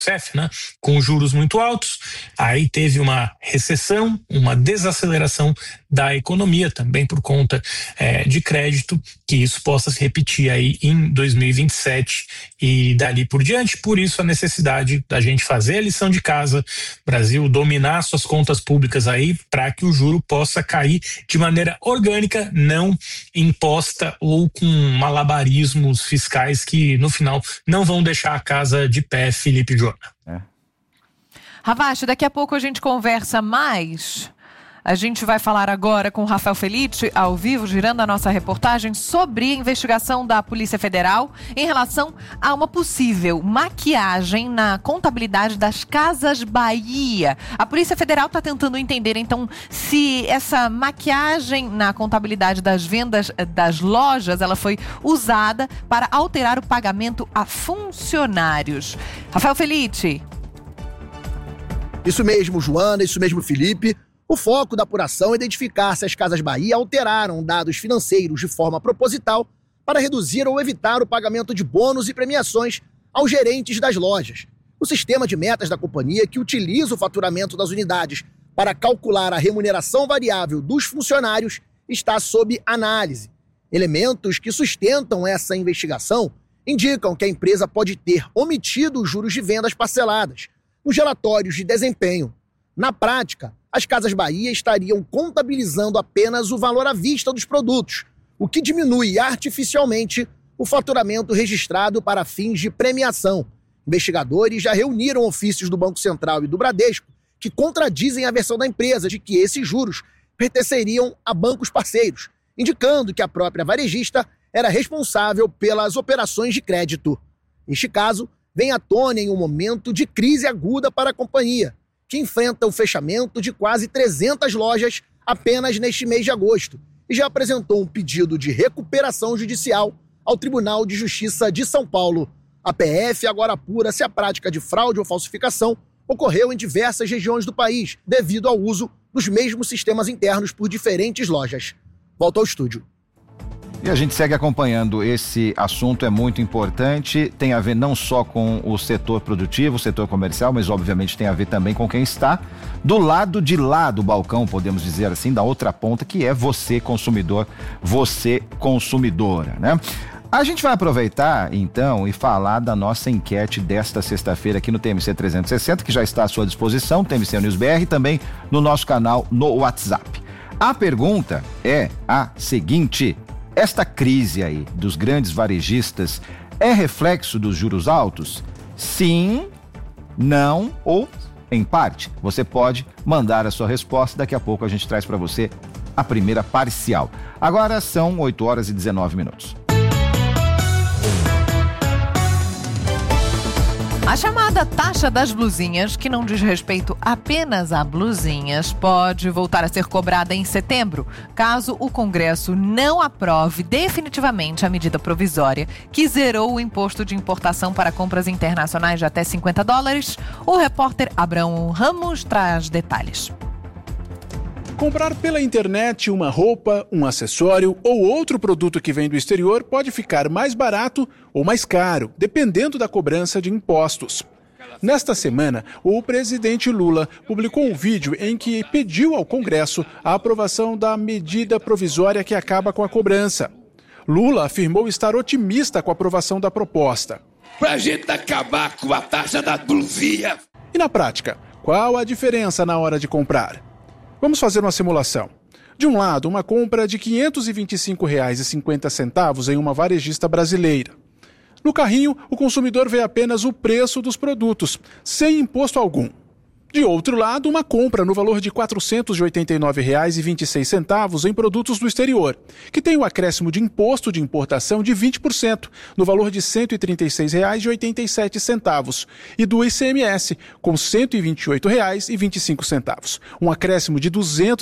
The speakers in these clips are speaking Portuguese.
CEF, né, com juros muito altos, aí teve uma recessão, uma desaceleração da economia também por conta de crédito, que isso possa se repetir aí em 2027 e dali por diante. Por isso a necessidade da gente fazer a lição de casa, Brasil dominar suas contas públicas aí para que o juro possa cair de maneira orgânica, não imposta ou com malabarismos fiscais que no final não vão deixar a casa de pé, Felipe Jona. Ravache, daqui a pouco a gente conversa mais. A gente vai falar agora com o Rafael Felice, ao vivo, girando a nossa reportagem sobre a investigação da Polícia Federal em relação a uma possível maquiagem na contabilidade das Casas Bahia. A Polícia Federal está tentando entender, então, se essa maquiagem na contabilidade das vendas das lojas, ela foi usada para alterar o pagamento a funcionários. Rafael Felice. Isso mesmo, Joana, isso mesmo, Felipe. O foco da apuração é identificar se as Casas Bahia alteraram dados financeiros de forma proposital para reduzir ou evitar o pagamento de bônus e premiações aos gerentes das lojas. O sistema de metas da companhia, que utiliza o faturamento das unidades para calcular a remuneração variável dos funcionários, está sob análise. Elementos que sustentam essa investigação indicam que a empresa pode ter omitido os juros de vendas parceladas nos relatórios de desempenho. Na prática, as Casas Bahia estariam contabilizando apenas o valor à vista dos produtos, o que diminui artificialmente o faturamento registrado para fins de premiação. Investigadores já reuniram ofícios do Banco Central e do Bradesco que contradizem a versão da empresa de que esses juros pertenceriam a bancos parceiros, indicando que a própria varejista era responsável pelas operações de crédito. Este caso vem à tona em um momento de crise aguda para a companhia, que enfrenta o fechamento de quase 300 lojas apenas neste mês de agosto e já apresentou um pedido de recuperação judicial ao Tribunal de Justiça de São Paulo. A PF agora apura se a prática de fraude ou falsificação ocorreu em diversas regiões do país, devido ao uso dos mesmos sistemas internos por diferentes lojas. Volto ao estúdio. E a gente segue acompanhando esse assunto, é muito importante, tem a ver não só com o setor produtivo, o setor comercial, mas obviamente tem a ver também com quem está do lado de lá do balcão, podemos dizer assim, da outra ponta, que é você consumidor, você consumidora, né? A gente vai aproveitar, então, e falar da nossa enquete desta sexta-feira aqui no TMC 360, que já está à sua disposição, TMC News BR, também no nosso canal no WhatsApp. A pergunta é a seguinte: esta crise aí dos grandes varejistas é reflexo dos juros altos? Sim, não ou em parte? Você pode mandar a sua resposta, daqui a pouco a gente traz para você a primeira parcial. Agora são 8h19. A chamada taxa das blusinhas, que não diz respeito apenas a blusinhas, pode voltar a ser cobrada em setembro, caso o Congresso não aprove definitivamente a medida provisória que zerou o imposto de importação para compras internacionais de até $50. O repórter Abraão Ramos traz detalhes. Comprar pela internet uma roupa, um acessório ou outro produto que vem do exterior pode ficar mais barato ou mais caro, dependendo da cobrança de impostos. Nesta semana, o presidente Lula publicou um vídeo em que pediu ao Congresso a aprovação da medida provisória que acaba com a cobrança. Lula afirmou estar otimista com a aprovação da proposta. Pra gente acabar com a taxa da blusinha. E na prática, qual a diferença na hora de comprar? Vamos fazer uma simulação. De um lado, uma compra de R$ 525,50 em uma varejista brasileira. No carrinho, o consumidor vê apenas o preço dos produtos, sem imposto algum. De outro lado, uma compra no valor de R$ 489,26 em produtos do exterior, que tem o acréscimo de imposto de importação de 20%, no valor de R$ 136,87, e do ICMS, com R$ 128,25, um acréscimo de R$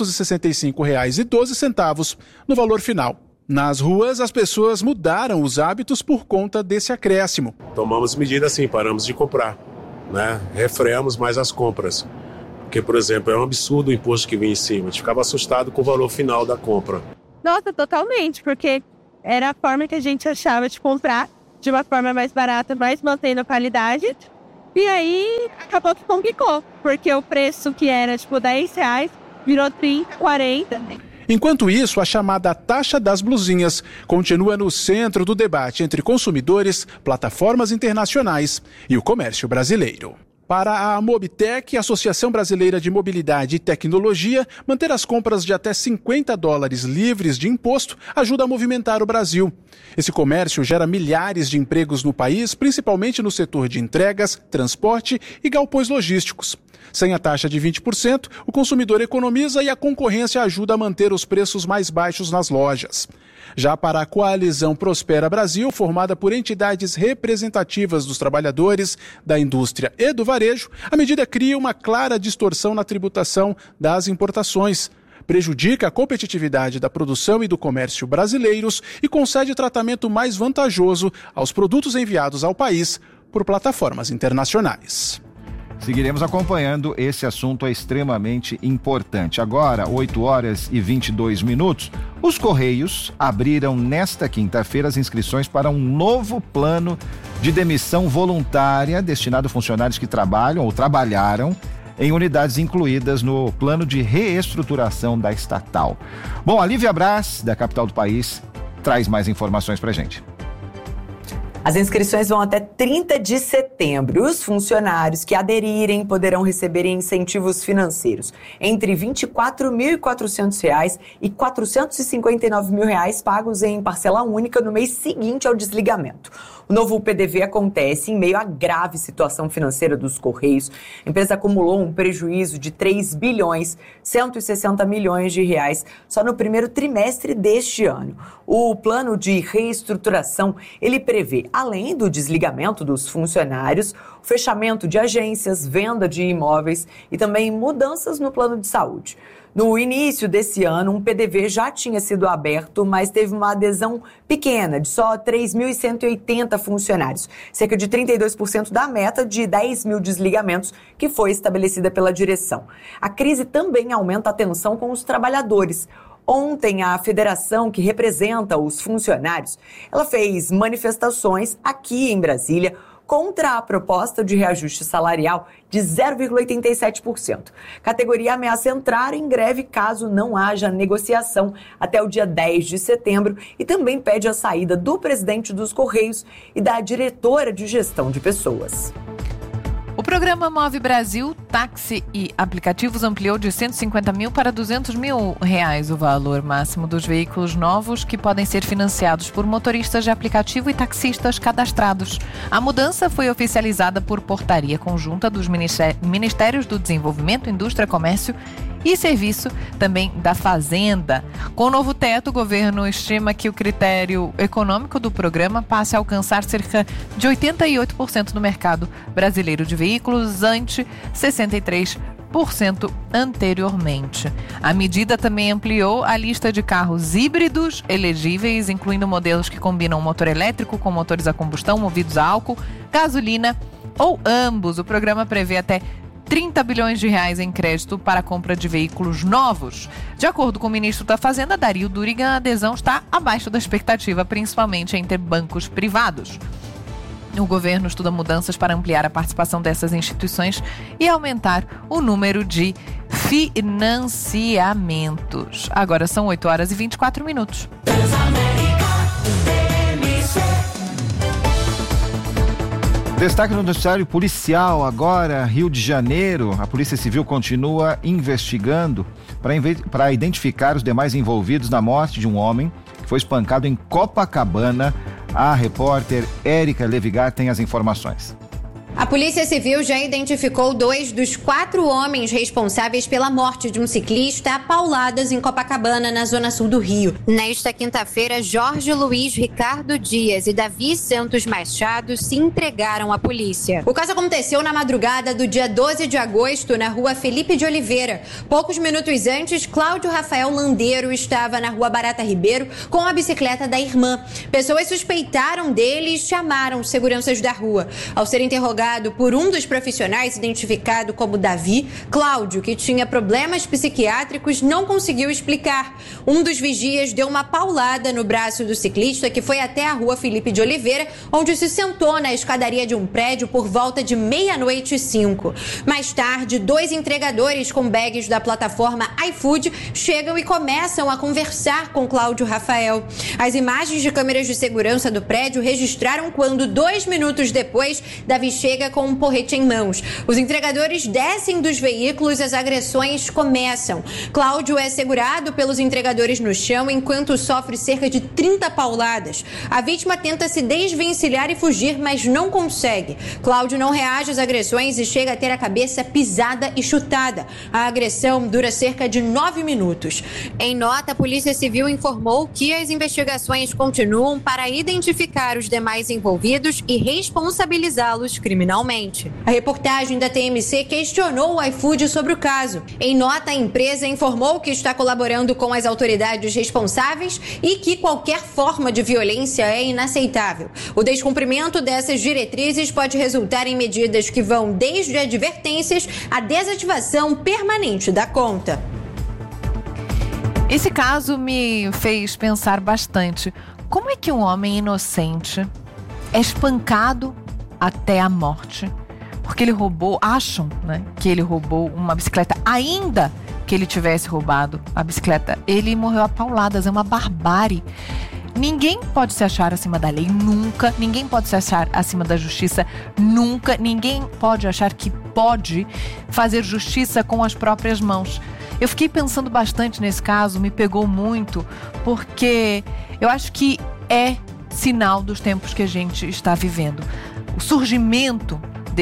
265,12 no valor final. Nas ruas, as pessoas mudaram os hábitos por conta desse acréscimo. Tomamos medidas assim, paramos de comprar, né? Refreamos mais as compras. Porque, por exemplo, é um absurdo o imposto que vinha em cima. A gente ficava assustado com o valor final da compra. Nossa, totalmente, porque era a forma que a gente achava de comprar, de uma forma mais barata, mas mantendo a qualidade. E aí, acabou que complicou, porque o preço que era, tipo, R$10 virou 30, 40. Enquanto isso, a chamada taxa das blusinhas continua no centro do debate entre consumidores, plataformas internacionais e o comércio brasileiro. Para a Mobitech, Associação Brasileira de Mobilidade e Tecnologia, manter as compras de até $50 livres de imposto ajuda a movimentar o Brasil. Esse comércio gera milhares de empregos no país, principalmente no setor de entregas, transporte e galpões logísticos. Sem a taxa de 20%, o consumidor economiza e a concorrência ajuda a manter os preços mais baixos nas lojas. Já para a Coalizão Prospera Brasil, formada por entidades representativas dos trabalhadores, da indústria e do varejo, a medida cria uma clara distorção na tributação das importações, prejudica a competitividade da produção e do comércio brasileiros e concede tratamento mais vantajoso aos produtos enviados ao país por plataformas internacionais. Seguiremos acompanhando, esse assunto é extremamente importante. Agora, 8h22, os Correios abriram nesta quinta-feira as inscrições para um novo plano de demissão voluntária destinado a funcionários que trabalham ou trabalharam em unidades incluídas no plano de reestruturação da estatal. Bom, a Lívia Braz, da capital do país, traz mais informações pra gente. As inscrições vão até 30 de setembro. Os funcionários que aderirem poderão receber incentivos financeiros entre R$ 24.400 e R$ 459.000 pagos em parcela única no mês seguinte ao desligamento. O novo PDV acontece em meio à grave situação financeira dos Correios. A empresa acumulou um prejuízo de 3 bilhões 160 milhões de reais só no primeiro trimestre deste ano. O plano de reestruturação, ele prevê, além do desligamento dos funcionários, o fechamento de agências, venda de imóveis e também mudanças no plano de saúde. No início desse ano, um PDV já tinha sido aberto, mas teve uma adesão pequena, de só 3.180 funcionários, cerca de 32% da meta de 10 mil desligamentos que foi estabelecida pela direção. A crise também aumenta a tensão com os trabalhadores. Ontem, a federação que representa os funcionários, ela fez manifestações aqui em Brasília contra a proposta de reajuste salarial de 0,87%. A categoria ameaça entrar em greve caso não haja negociação até o dia 10 de setembro e também pede a saída do presidente dos Correios e da diretora de gestão de pessoas. O programa Move Brasil, táxi e aplicativos ampliou de 150 mil para 200 mil reais o valor máximo dos veículos novos que podem ser financiados por motoristas de aplicativo e taxistas cadastrados. A mudança foi oficializada por portaria conjunta dos Ministérios do Desenvolvimento, Indústria, Comércio e Serviço, também da Fazenda. Com o novo teto, o governo estima que o critério econômico do programa passe a alcançar cerca de 88% do mercado brasileiro de veículos, ante 63% anteriormente. A medida também ampliou a lista de carros híbridos elegíveis, incluindo modelos que combinam motor elétrico com motores a combustão movidos a álcool, gasolina ou ambos. O programa prevê até 30 bilhões de reais em crédito para a compra de veículos novos. De acordo com o ministro da Fazenda, Dario Durigan, a adesão está abaixo da expectativa, principalmente entre bancos privados. O governo estuda mudanças para ampliar a participação dessas instituições e aumentar o número de financiamentos. Agora são 8h24. Destaque no noticiário policial agora, Rio de Janeiro. A Polícia Civil continua investigando para identificar os demais envolvidos na morte de um homem que foi espancado em Copacabana. A repórter Érica Levigar tem as informações. A Polícia Civil já identificou 2 dos 4 homens responsáveis pela morte de um ciclista a pauladas em Copacabana, na zona sul do Rio. Nesta quinta-feira, Jorge Luiz Ricardo Dias e Davi Santos Machado se entregaram à polícia. O caso aconteceu na madrugada do dia 12 de agosto, na rua Felipe de Oliveira. Poucos minutos antes, Cláudio Rafael Landeiro estava na rua Barata Ribeiro com a bicicleta da irmã. Pessoas suspeitaram dele e chamaram seguranças da rua. Ao ser interrogado interrogado por um dos profissionais identificado como Davi, Cláudio, que tinha problemas psiquiátricos, não conseguiu explicar. Um dos vigias deu uma paulada no braço do ciclista, que foi até a rua Felipe de Oliveira, onde se sentou na escadaria de um prédio por volta de 00:05. Mais tarde, 2 entregadores com bags da plataforma iFood chegam e começam a conversar com Cláudio Rafael. As imagens de câmeras de segurança do prédio registraram quando, 2 minutos depois, Davi chega com um porrete em mãos. Os entregadores descem dos veículos e as agressões começam. Cláudio é segurado pelos entregadores no chão enquanto sofre cerca de 30 pauladas. A vítima tenta se desvencilhar e fugir, mas não consegue. Cláudio não reage às agressões e chega a ter a cabeça pisada e chutada. A agressão dura cerca de 9 minutos. Em nota, a Polícia Civil informou que as investigações continuam para identificar os demais envolvidos e responsabilizá-los criminalmente. A reportagem da TMC questionou o iFood sobre o caso. Em nota, a empresa informou que está colaborando com as autoridades responsáveis e que qualquer forma de violência é inaceitável. O descumprimento dessas diretrizes pode resultar em medidas que vão desde advertências à desativação permanente da conta. Esse caso me fez pensar bastante. Como é que um homem inocente é espancado até a morte? Porque ele roubou, acham, né, que ele roubou uma bicicleta. Ainda que ele tivesse roubado a bicicleta, ele morreu a pauladas. É uma barbárie. Ninguém pode se achar acima da lei, nunca. Ninguém pode se achar acima da justiça, nunca. Ninguém pode achar que pode fazer justiça com as próprias mãos. Eu fiquei pensando bastante nesse caso, me pegou muito, porque eu acho que é sinal dos tempos que a gente está vivendo. O surgimento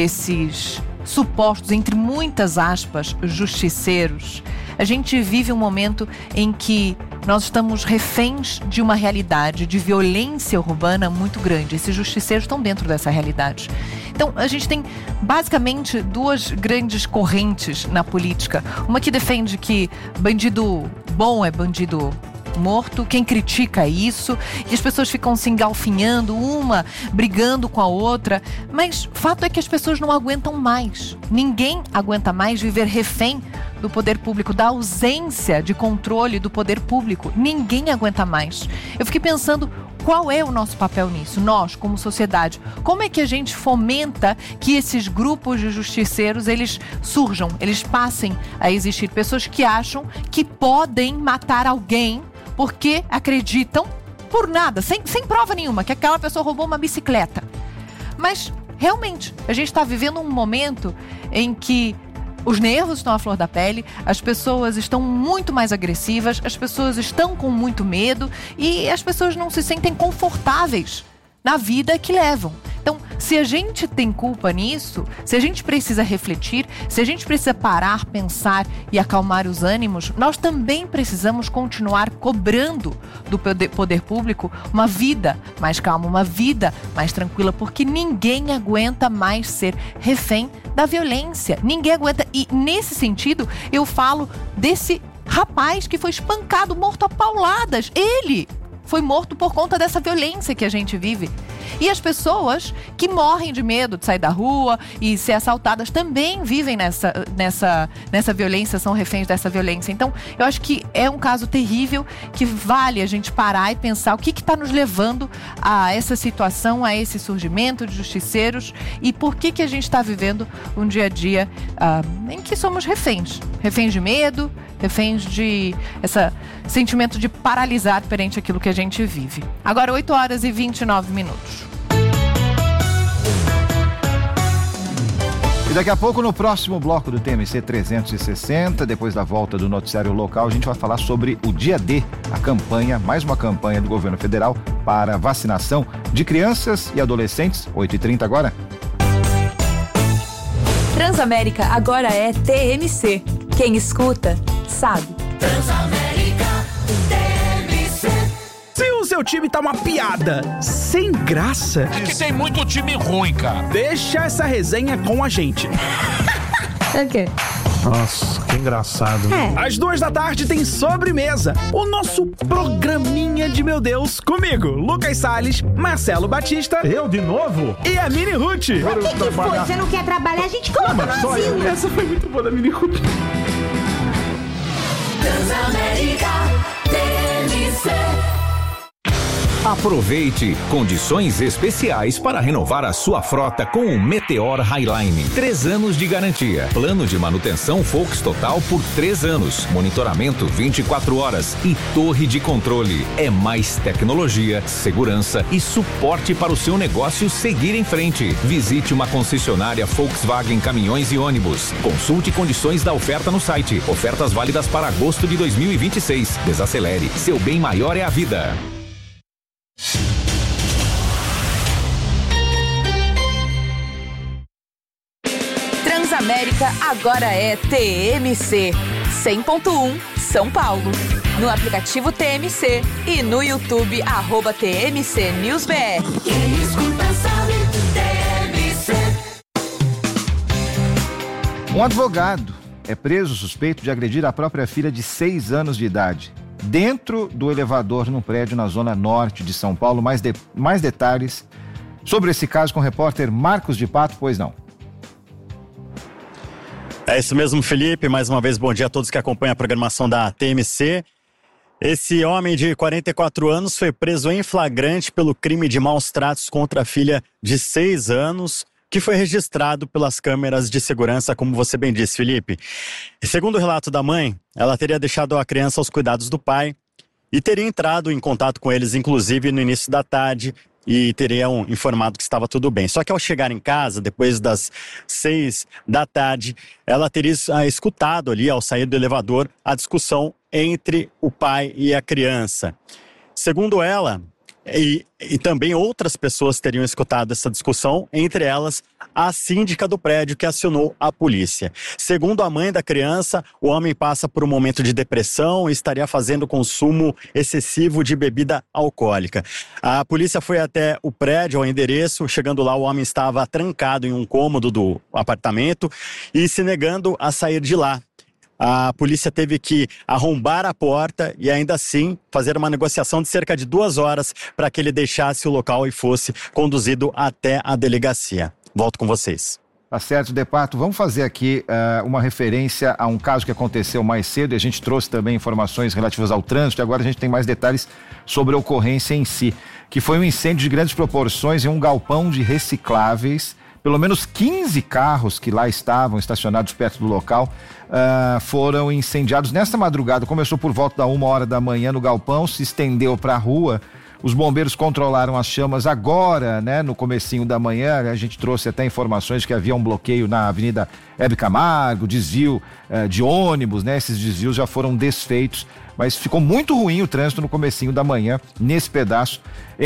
desses supostos, entre muitas aspas, justiceiros. A gente vive um momento em que nós estamos reféns de uma realidade de violência urbana muito grande. Esses justiceiros estão dentro dessa realidade. Então, a gente tem basicamente 2 grandes correntes na política. Uma que defende que bandido bom é bandido morto, quem critica isso, e as pessoas ficam se engalfinhando, uma brigando com a outra, mas fato é que as pessoas não aguentam mais. Ninguém aguenta mais viver refém do poder público, da ausência de controle do poder público. Ninguém aguenta mais. Eu fiquei pensando, qual é o nosso papel nisso? Nós, como sociedade, como é que a gente fomenta que esses grupos de justiceiros, eles surjam, eles passem a existir? Pessoas que acham que podem matar alguém porque acreditam por nada, sem prova nenhuma, que aquela pessoa roubou uma bicicleta. Mas, realmente, a gente está vivendo um momento em que os nervos estão à flor da pele, as pessoas estão muito mais agressivas, as pessoas estão com muito medo e as pessoas não se sentem confortáveis na vida que levam. Então, se a gente tem culpa nisso, se a gente precisa refletir, se a gente precisa parar, pensar e acalmar os ânimos, nós também precisamos continuar cobrando do poder público uma vida mais calma, uma vida mais tranquila, porque ninguém aguenta mais ser refém da violência. Ninguém aguenta. E nesse sentido, eu falo desse rapaz que foi espancado, morto a pauladas. Ele foi morto por conta dessa violência que a gente vive. E as pessoas que morrem de medo de sair da rua e ser assaltadas também vivem nessa violência, são reféns dessa violência. Então, eu acho que é um caso terrível que vale a gente parar e pensar o que está nos levando a essa situação, a esse surgimento de justiceiros e por que a gente está vivendo um dia a dia em que somos reféns. Reféns de medo, reféns de esse sentimento de paralisar perante aquilo que a gente vive. Agora 8h29. E daqui a pouco, no próximo bloco do TMC 360, depois da volta do noticiário local, a gente vai falar sobre o Dia D, a campanha, mais uma campanha do governo federal para vacinação de crianças e adolescentes. 8h30 agora. Transamérica agora é TMC. Quem escuta, sabe. Transamérica TMC. Se o seu time tá uma piada, sem graça... É que tem muito time ruim, cara. Deixa essa resenha com a gente. É o quê? Nossa, que engraçado. Às 14h tem sobremesa. O nosso programinha de meu Deus. Comigo, Lucas Salles, Marcelo Batista. Eu de novo? E a Mini Ruth. O que foi? Você não quer trabalhar? A gente coloca no asilo. Essa foi muito boa da Mini Ruth. Transamérica TMC. Aproveite condições especiais para renovar a sua frota com o Meteor Highline. 3 anos de garantia. Plano de manutenção Volks Total por 3 anos. Monitoramento 24 horas e torre de controle. É mais tecnologia, segurança e suporte para o seu negócio seguir em frente. Visite uma concessionária Volkswagen Caminhões e Ônibus. Consulte condições da oferta no site. Ofertas válidas para agosto de 2026. Desacelere. Seu bem maior é a vida. Transamérica agora é TMC 100.1 São Paulo. No aplicativo TMC e no YouTube @TMC News BR. Quem escuta sabe TMC. Um advogado é preso suspeito de agredir a própria filha de 6 anos de idade dentro do elevador num prédio na zona norte de São Paulo. Mais detalhes sobre esse caso com o repórter Marcos de Pato, pois não. É isso mesmo, Felipe. Mais uma vez, bom dia a todos que acompanham a programação da TMC. Esse homem de 44 anos foi preso em flagrante pelo crime de maus tratos contra a filha de 6 anos, que foi registrado pelas câmeras de segurança, como você bem disse, Felipe. E segundo o relato da mãe, ela teria deixado a criança aos cuidados do pai e teria entrado em contato com eles, inclusive, no início da tarde, e teriam informado que estava tudo bem. Só que ao chegar em casa, depois das 6 da tarde, ela teria escutado ali, ao sair do elevador, a discussão entre o pai e a criança. Segundo ela, e também outras pessoas teriam escutado essa discussão, entre elas a síndica do prédio que acionou a polícia. Segundo a mãe da criança, o homem passa por um momento de depressão e estaria fazendo consumo excessivo de bebida alcoólica. A polícia foi até o prédio, ao endereço. Chegando lá, o homem estava trancado em um cômodo do apartamento e se negando a sair de lá. A polícia teve que arrombar a porta e ainda assim fazer uma negociação de cerca de 2 horas para que ele deixasse o local e fosse conduzido até a delegacia. Volto com vocês. Tá certo, De Pato. Vamos fazer aqui uma referência a um caso que aconteceu mais cedo e a gente trouxe também informações relativas ao trânsito e agora a gente tem mais detalhes sobre a ocorrência em si, que foi um incêndio de grandes proporções em um galpão de recicláveis. Pelo menos 15 carros que lá estavam estacionados perto do local foram incendiados nesta madrugada. Começou por volta da 1h da manhã no galpão, se estendeu para a rua. Os bombeiros controlaram as chamas agora, né, no comecinho da manhã. A gente trouxe até informações que havia um bloqueio na Avenida Hebe Camargo, desvio de ônibus, né? Esses desvios já foram desfeitos, mas ficou muito ruim o trânsito no comecinho da manhã, nesse pedaço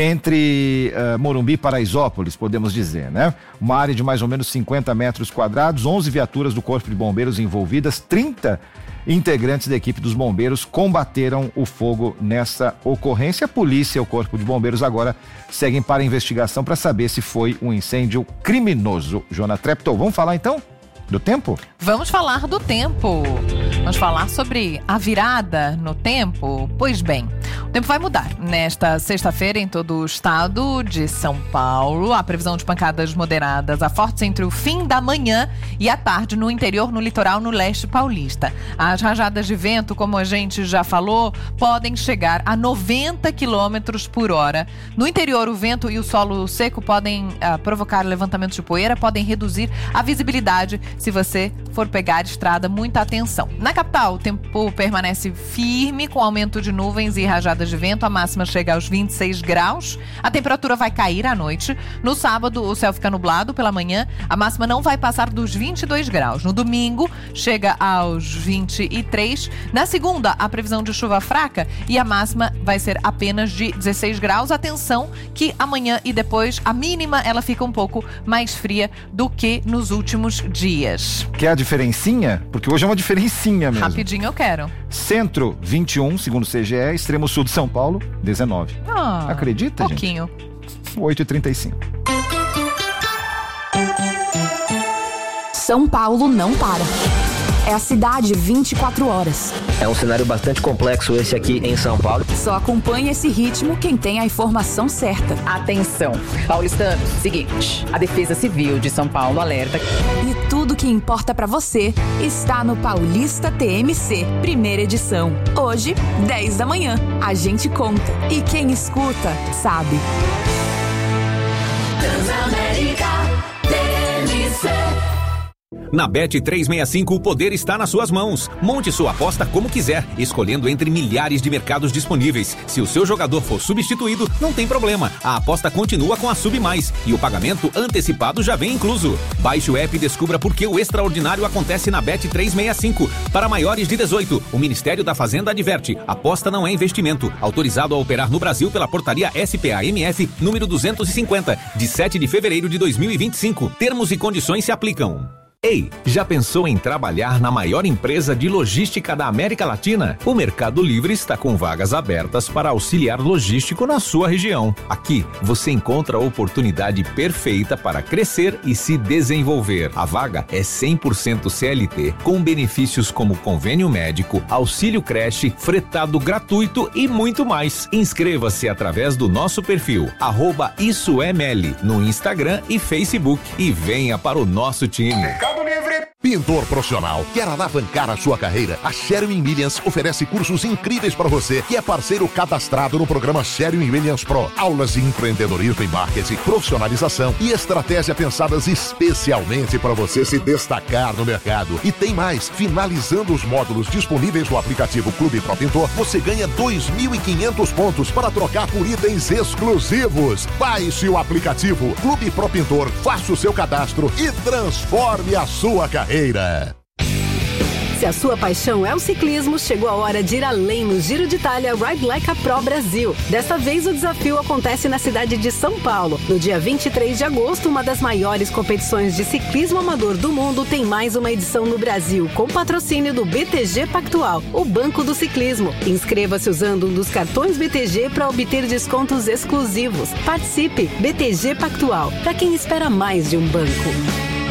entre Morumbi e Paraisópolis, podemos dizer, né? Uma área de mais ou menos 50 metros quadrados, 11 viaturas do Corpo de Bombeiros envolvidas, 30 integrantes da equipe dos bombeiros combateram o fogo nessa ocorrência. A polícia e o Corpo de Bombeiros agora seguem para a investigação para saber se foi um incêndio criminoso. Jona Treptow, vamos falar então do tempo? Vamos falar do tempo. Vamos falar sobre a virada no tempo. Pois bem, o tempo vai mudar nesta sexta-feira em todo o estado de São Paulo. A previsão de pancadas moderadas a fortes entre o fim da manhã e a tarde no interior, no litoral, no leste paulista. As rajadas de vento, como a gente já falou, podem chegar a 90 km por hora. No interior, o vento e o solo seco podem provocar levantamentos de poeira, podem reduzir a visibilidade se você for pegar a estrada. Muita atenção. Na capital, o tempo permanece firme, com aumento de nuvens e rajadas de vento. A máxima chega aos 26 graus. A temperatura vai cair à noite. No sábado, o céu fica nublado pela manhã. A máxima não vai passar dos 22 graus. No domingo, chega aos 23. Na segunda, a previsão de chuva fraca e a máxima vai ser apenas de 16 graus. Atenção que amanhã e depois, a mínima, ela fica um pouco mais fria do que nos últimos dias. Quer a diferencinha? Porque hoje é uma diferencinha mesmo. Rapidinho eu quero. Centro, 21, segundo o CGE. Extremo sul de São Paulo, 19. Acredita, pouquinho. Gente? 8h35. São Paulo não para. É a cidade 24 horas. É um cenário bastante complexo esse aqui em São Paulo. Só acompanha esse ritmo quem tem a informação certa. Atenção, paulistanos, seguinte, a Defesa Civil de São Paulo alerta. E tudo que importa pra você está no Paulista TMC, primeira edição. Hoje, 10 da manhã. A gente conta. E quem escuta, sabe. Transamérica TMC. Na Bet365, o poder está nas suas mãos. Monte sua aposta como quiser, escolhendo entre milhares de mercados disponíveis. Se o seu jogador for substituído, não tem problema. A aposta continua com a Sub Mais e o pagamento antecipado já vem incluso. Baixe o app e descubra por que o extraordinário acontece na Bet365. Para maiores de 18, o Ministério da Fazenda adverte: aposta não é investimento. Autorizado a operar no Brasil pela portaria SPA-MF número 250, de 7 de fevereiro de 2025. Termos e condições se aplicam. Ei, já pensou em trabalhar na maior empresa de logística da América Latina? O Mercado Livre está com vagas abertas para auxiliar logístico na sua região. Aqui, você encontra a oportunidade perfeita para crescer e se desenvolver. A vaga é 100% CLT, com benefícios como convênio médico, auxílio creche, fretado gratuito e muito mais. Inscreva-se através do nosso perfil, @IssoEML, no Instagram e Facebook, e venha para o nosso time. Pintor profissional, quer alavancar a sua carreira? A Sherwin-Williams oferece cursos incríveis para você que é parceiro cadastrado no programa Sherwin-Williams Pro. Aulas de empreendedorismo e marketing, profissionalização e estratégia pensadas especialmente para você se destacar no mercado. E tem mais, finalizando os módulos disponíveis no aplicativo Clube Pro Pintor, você ganha 2.500 pontos para trocar por itens exclusivos. Baixe o aplicativo Clube Pro Pintor, faça o seu cadastro e transforme a sua carreira. Se a sua paixão é o ciclismo, chegou a hora de ir além no Giro de Itália Ride Like a Pro Brasil. Dessa vez, o desafio acontece na cidade de São Paulo. No dia 23 de agosto, uma das maiores competições de ciclismo amador do mundo tem mais uma edição no Brasil, com patrocínio do BTG Pactual, o Banco do Ciclismo. Inscreva-se usando um dos cartões BTG para obter descontos exclusivos. Participe! BTG Pactual, para quem espera mais de um banco.